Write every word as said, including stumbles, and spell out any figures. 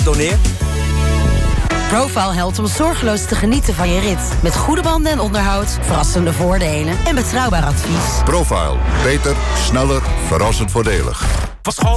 doneer. Profile helpt om zorgeloos te genieten van je rit. Met goede banden en onderhoud, verrassende voordelen en betrouwbaar advies. Profile. Beter, sneller, verrassend voordelig. Van school